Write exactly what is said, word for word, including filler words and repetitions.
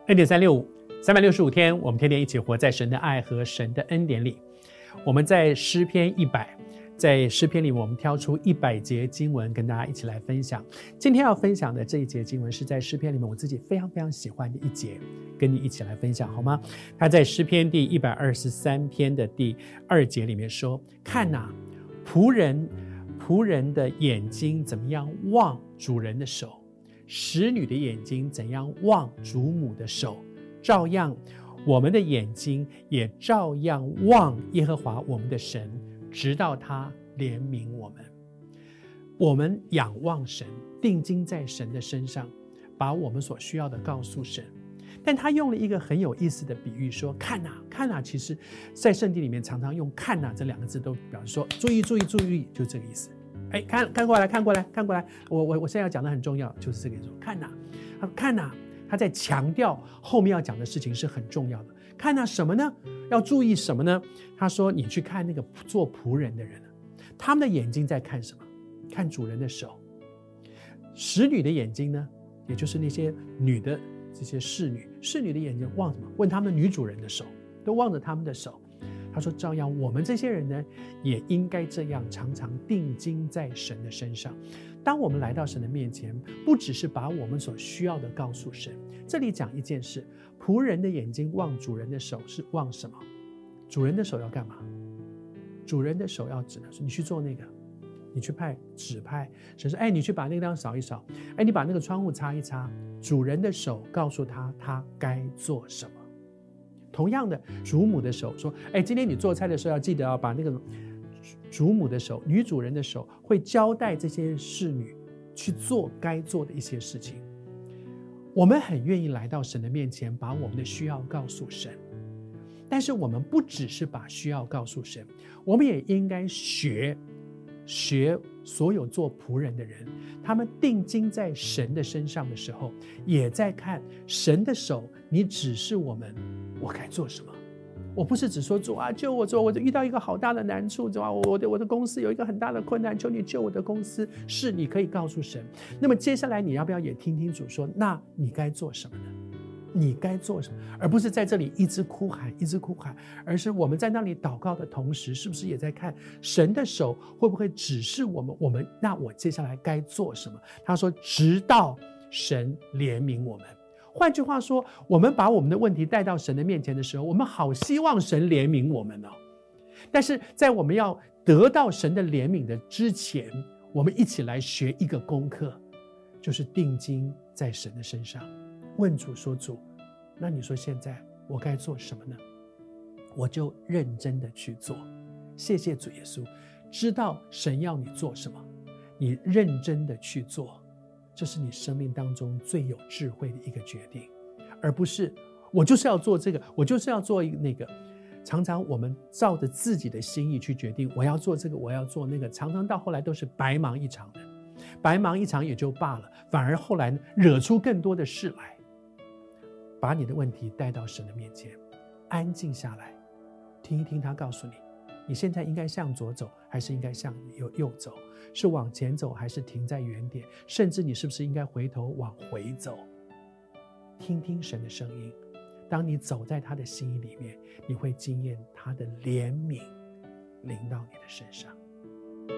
恩典三六五，三百六十五天，我们天天一起活在神的爱和神的恩典里。我们在诗篇一百，在诗篇里我们挑出一百节经文跟大家一起来分享。今天要分享的这一节经文是在诗篇里面我自己非常非常喜欢的一节，跟你一起来分享好吗？他在诗篇第一百二十三篇的第二节里面说：看哪，仆人仆人的眼睛怎么样望主人的手，使女的眼睛怎样望主母的手，照样我们的眼睛也照样望耶和华我们的神，直到他怜悯我们。我们仰望神，定睛在神的身上，把我们所需要的告诉神。但他用了一个很有意思的比喻说，看哪看哪，其实在圣经里面常常用看哪这两个字都表示说注意注意注意，就这个意思。哎，看看过来看过来看过来，我我我现在要讲的很重要，就是这个意思。看哪他看哪，他在强调后面要讲的事情是很重要的。看哪什么呢？要注意什么呢？他说你去看那个做仆人的人，他们的眼睛在看什么？看主人的手。使女的眼睛呢，也就是那些女的这些侍女，侍女的眼睛望什么？问他们女主人的手，都望着他们的手。他说照样我们这些人呢，也应该这样常常定睛在神的身上。当我们来到神的面前，不只是把我们所需要的告诉神。这里讲一件事，仆人的眼睛望主人的手是望什么？主人的手要干嘛？主人的手要指的是你去做那个，你去派指派神说，哎，你去把那个地方扫一扫，哎，你把那个窗户擦一擦。主人的手告诉他他该做什么。同样的，主母的手说，哎，今天你做菜的时候要记得要把那个主母的手，女主人的手会交代这些侍女去做该做的一些事情。我们很愿意来到神的面前，把我们的需要告诉神，但是我们不只是把需要告诉神，我们也应该学学所有做仆人的人，他们定睛在神的身上的时候，也在看神的手，你指示我们我该做什么。我不是只说主啊救我，主，我遇到一个好大的难处，主啊，我的我的公司有一个很大的困难，求你救我的公司。是你可以告诉神。那么接下来你要不要也听听主说，那你该做什么呢？你该做什么？而不是在这里一直哭喊一直哭喊，而是我们在那里祷告的同时，是不是也在看神的手会不会指示我们，我们那我接下来该做什么？他说直到神怜悯我们。换句话说，我们把我们的问题带到神的面前的时候，我们好希望神怜悯我们哦。但是在我们要得到神的怜悯的之前，我们一起来学一个功课，就是定睛在神的身上，问主说，主，那你说现在我该做什么呢？我就认真的去做。谢谢主耶稣，知道神要你做什么，你认真的去做，这是你生命当中最有智慧的一个决定，而不是我就是要做这个，我就是要做那个。常常我们照着自己的心意去决定，我要做这个，我要做那个，常常到后来都是白忙一场的。白忙一场也就罢了，反而后来惹出更多的事来。把你的问题带到神的面前，安静下来，听一听他告诉你，你现在应该向左走，还是应该向右走？是往前走，还是停在原点？甚至你是不是应该回头往回走？听听神的声音。当你走在他的心意里面，你会经验他的怜悯临到你的身上。